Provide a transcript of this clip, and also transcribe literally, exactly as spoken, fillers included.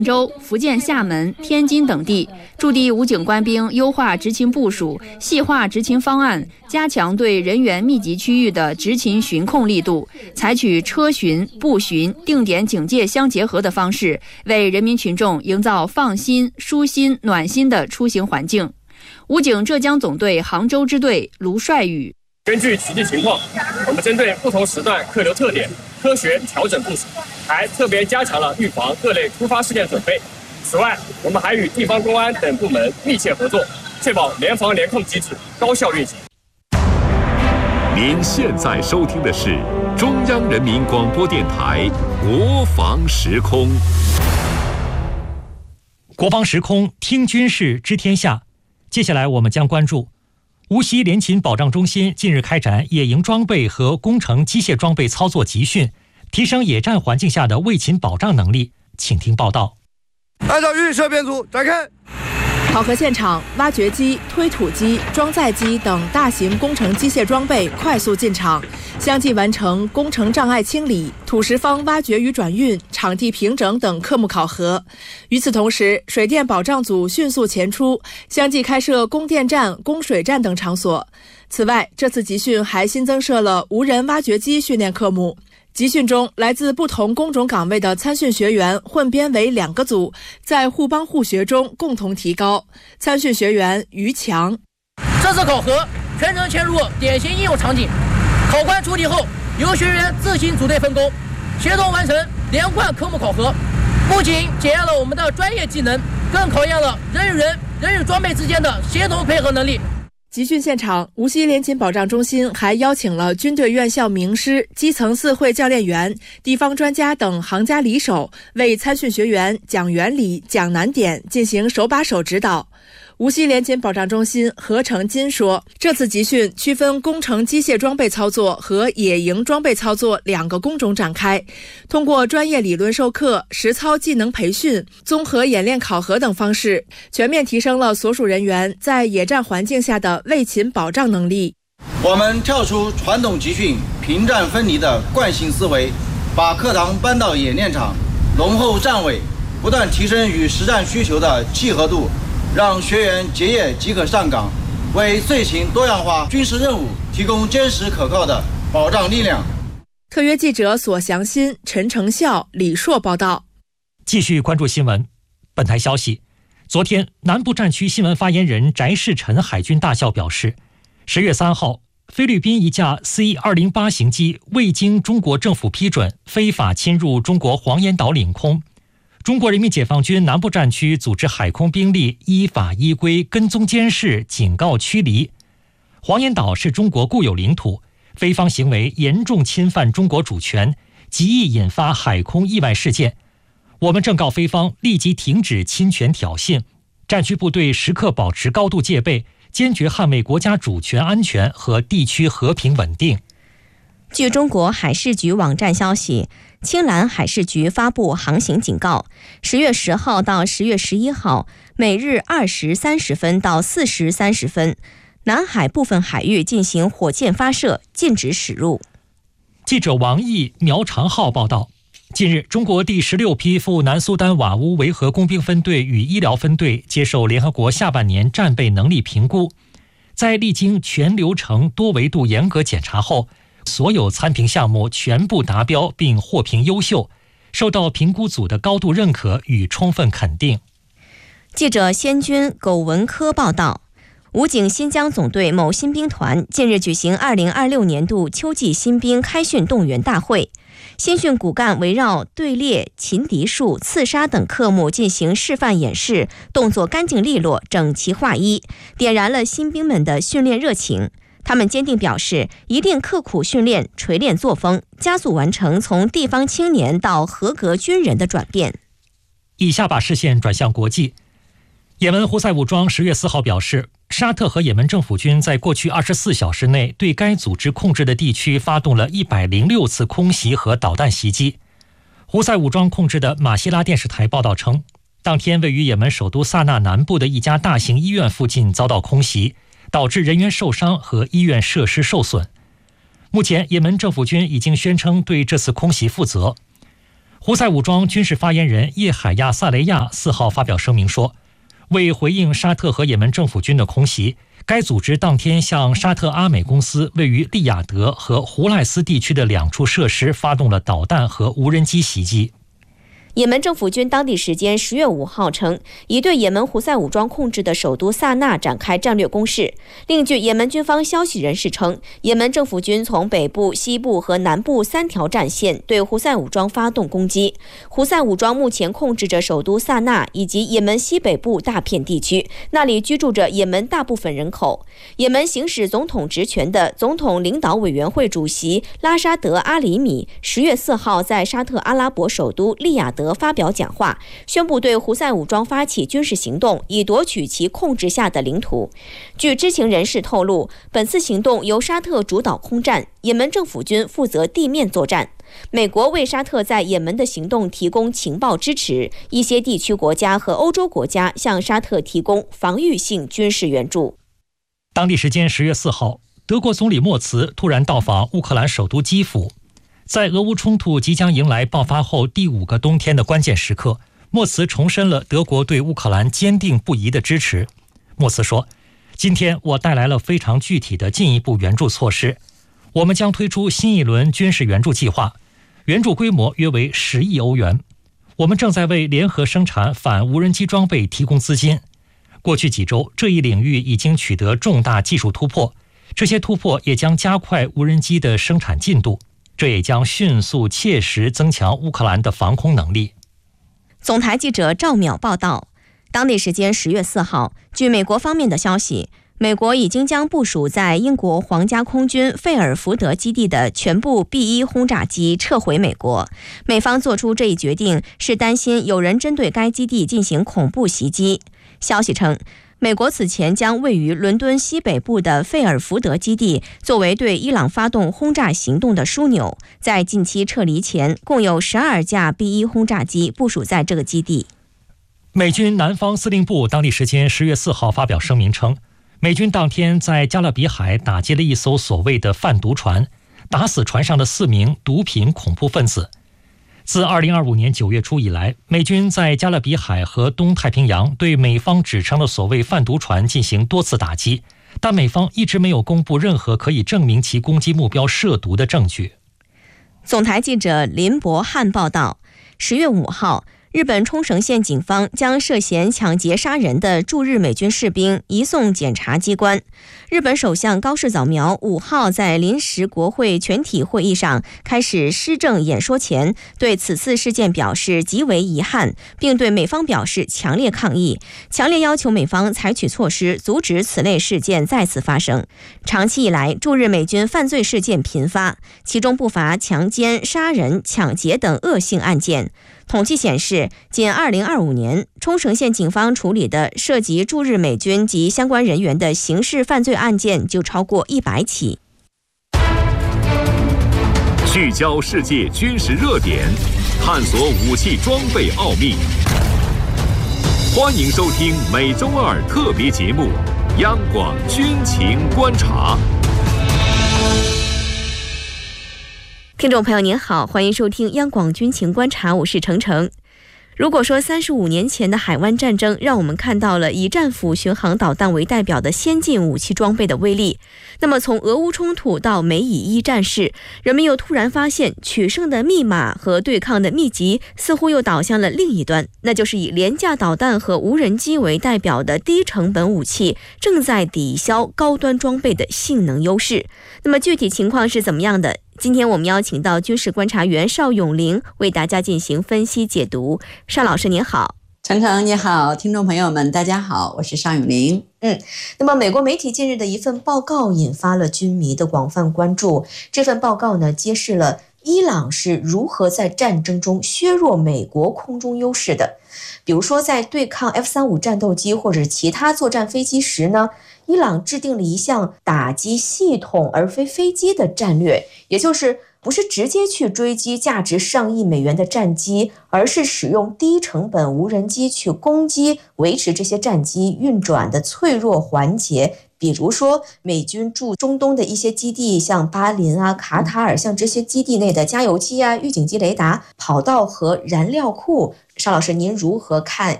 广州、福建厦门、天津等地，驻地武警官兵优化执勤部署，细化执勤方案，加强对人员密集区域的执勤巡控力度，采取车巡、步巡、定点警戒相结合的方式，为人民群众营造放心、舒心、暖心的出行环境。武警浙江总队杭州支队卢帅宇： 根据实际情况，我们针对不同时段客流特点，科学调整部署，还特别加强了预防各类突发事件准备。此外，我们还与地方公安等部门密切合作，确保联防联控机制高效运行。 您现在收听的是中央人民广播电台国防时空。 国防时空，听军事知天下。接下来我们将关注无锡联勤保障中心近日开展野营装备和工程机械装备操作集训，提升野战环境下的卫勤保障能力。请听报道。 按照预设编组展开。 考核现场，挖掘机、推土机、装载机等大型工程机械装备快速进场，相继完成工程障碍清理、土石方挖掘与转运、场地平整等科目考核。与此同时，水电保障组迅速前出，相继开设供电站、供水站等场所。此外，这次集训还新增设了无人挖掘机训练科目。集训中，来自不同工种岗位的参训学员混编为两个组，在互帮互学中共同提高。参训学员于强： 这次考核全程嵌入典型应用场景，考官出题后由学员自行组队分工，协同完成连贯科目考核，不仅检验了我们的专业技能，更考验了人与人、人与装备之间的协同配合能力。 集训现场，无锡联勤保障中心还邀请了军队院校名师、基层四会教练员、地方专家等行家里手，为参训学员讲原理、讲难点，进行手把手指导。无锡联勤保障中心何成金说，这次集训区分工程机械装备操作和野营装备操作两个工种展开，通过专业理论授课、实操技能培训、综合演练考核等方式，全面提升了所属人员在野战环境下的卫勤保障能力。 我们跳出传统集训平战分离的惯性思维，把课堂搬到演练场，浓厚站位，不断提升与实战需求的契合度，让学员结业即可上岗，为遂行多样化军事任务提供坚实可靠的保障力量。 特约记者索祥新、陈成孝、李硕报道。 继续关注新闻。本台消息，昨天南部战区新闻发言人翟世臣海军大校表示，十月三号，菲律宾一架 C 二零八 型机未经中国政府批准，非法侵入中国黄岩岛领空。中国人民解放军南部战区组织海空兵力依法依规跟踪监视，警告驱离。黄岩岛是中国固有领土，菲方行为严重侵犯中国主权，极易引发海空意外事件。我们正告菲方立即停止侵权挑衅，战区部队时刻保持高度戒备，坚决捍卫国家主权安全和地区和平稳定。 据中国海事局网站消息，青蓝海事局发布航行警告，十月十号到十月十一号，每日二时三十分到四时三十分，南海部分海域进行火箭发射，禁止驶入。 记者王毅、苗长浩报道，近日，中国第十六批赴南苏丹瓦乌维和工兵分队与医疗分队接受联合国下半年战备能力评估，在历经全流程多维度严格检查后，所有参评项目全部达标并获评优秀，受到评估组的高度认可与充分肯定。 记者先军苟文科报道，武警新疆总队某新兵团近日举行二零二六年度秋季新兵开训动员大会，新训骨干围绕队列、擒敌术、刺杀等科目进行示范演示，动作干净利落、整齐划一，点燃了新兵们的训练热情。他们坚定表示，一定刻苦训练、锤炼作风，加速完成从地方青年到合格军人的转变。 以下把视线转向国际。也门胡塞武装十月四号表示，沙特和也门政府军在过去二十四小时内对该组织控制的地区发动了一百零六次空袭和导弹袭击。胡塞武装控制的马希拉电视台报道称，当天位于也门首都萨那南部的一家大型医院附近遭到空袭，导致人员受伤和医院设施受损。目前，也门政府军已经宣称对这次空袭负责。 胡塞武装军事发言人叶海亚·萨雷亚四号发表声明说，为回应沙特和也门政府军的空袭，该组织当天向沙特阿美公司位于利雅得和胡赖斯地区的两处设施发动了导弹和无人机袭击。 也门政府军当地时间十月五号称，已对也门胡塞武装控制的首都萨那展开战略攻势。另据也门军方消息人士称，也门政府军从北部、西部和南部三条战线对胡塞武装发动攻击。胡塞武装目前控制着首都萨那以及也门西北部大片地区，那里居住着也门大部分人口。也门行使总统职权的总统领导委员会主席拉沙德·阿里米十月四号在沙特阿拉伯首都利雅得发表讲话，宣布对胡塞武装发起军事行动，以夺取其控制下的领土。据知情人士透露，本次行动由沙特主导空战，也门政府军负责地面作战。美国为沙特在也门的行动提供情报支持，一些地区国家和欧洲国家向沙特提供防御性军事援助。 当地时间十月四号，德国总理默茨突然到访乌克兰首都基辅。在俄乌冲突即将迎来爆发后第五个冬天的关键时刻，默茨重申了德国对乌克兰坚定不移的支持。默茨说，今天我带来了非常具体的进一步援助措施，我们将推出新一轮军事援助计划，援助规模约为十亿欧元。我们正在为联合生产反无人机装备提供资金。过去几周，这一领域已经取得重大技术突破，这些突破也将加快无人机的生产进度，这也将迅速切实增强乌克兰的防空能力。 总台记者赵淼报道，当地时间十月四号，据美国方面的消息，美国已经将部署在英国皇家空军费尔福德基地的全部 B 一 轰炸机撤回美国。美方做出这一决定是担心有人针对该基地进行恐怖袭击。消息称，美国此前将位于伦敦西北部的费尔福德基地作为对伊朗发动轰炸行动的枢纽，在近期撤离前，共有十二架 B 一 轰炸机部署在这个基地。 美军南方司令部当地时间十月四号发表声明称，美军当天在加勒比海打击了一艘所谓的贩毒船，打死船上的四名毒品恐怖分子。自二零二五年九月初以来，美军在加勒比海和东太平洋对美方指称的所谓贩毒船进行多次打击，但美方一直没有公布任何可以证明其攻击目标涉毒的证据。 总台记者林博汉报道，十月五号，日本冲绳县警方将涉嫌抢劫杀人的驻日美军士兵移送检察机关。日本首相高市早苗五号在临时国会全体会议上开始施政演说前，对此次事件表示极为遗憾，并对美方表示强烈抗议，强烈要求美方采取措施阻止此类事件再次发生。长期以来，驻日美军犯罪事件频发，其中不乏强奸、杀人、抢劫等恶性案件。统计显示，仅二零二五年，冲绳县警方处理的涉及驻日美军及相关人员的刑事犯罪案件就超过一百起。 聚焦世界军事热点，探索武器装备奥秘。欢迎收听每周二特别节目《央广军情观察》。 听众朋友您好，欢迎收听央广军情观察，我是程程。如果说三十五年前的海湾战争让我们看到了以战斧巡航导弹为代表的先进武器装备的威力，那么从俄乌冲突到美以一战事，人们又突然发现取胜的密码和对抗的秘籍似乎又导向了另一端，那就是以廉价导弹和无人机为代表的低成本武器正在抵消高端装备的性能优势。那么具体情况是怎么样的？今天我们邀请到军事观察员邵永玲为大家进行分析解读。邵老师您好。 程程你好，听众朋友们大家好，我是邵永玲。 嗯，那么美国媒体近日的一份报告引发了军迷的广泛关注。这份报告呢，揭示了伊朗是如何在战争中削弱美国空中优势的。比如说在对抗 F 三十五 战斗机或者其他作战飞机时呢，伊朗制定了一项打击系统而非飞机的战略，也就是不是直接去追击价值上亿美元的战机，而是使用低成本无人机去攻击维持这些战机运转的脆弱环节。比如说美军驻中东的一些基地，像巴林啊、卡塔尔，像这些基地内的加油机啊、预警机、雷达、跑道和燃料库。邵老师，您如何看